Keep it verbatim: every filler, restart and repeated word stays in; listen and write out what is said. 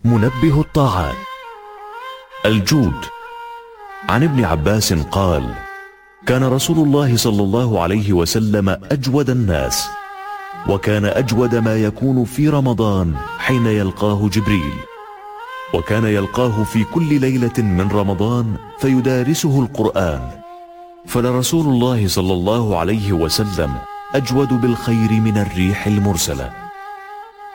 منبه الطاعات. الجود. عن ابن عباس قال: كان رسول الله صلى الله عليه وسلم أجود الناس، وكان أجود ما يكون في رمضان حين يلقاه جبريل، وكان يلقاه في كل ليلة من رمضان فيدارسه القرآن. فلرسول الله صلى الله عليه وسلم أجود بالخير من الريح المرسلة.